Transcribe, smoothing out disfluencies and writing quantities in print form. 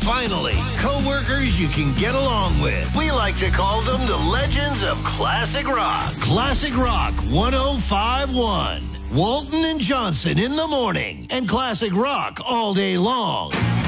Finally, co-workers you can get along with. We like to call them the legends of Classic Rock. Classic Rock 1051. Walton and Johnson in the morning and Classic Rock all day long.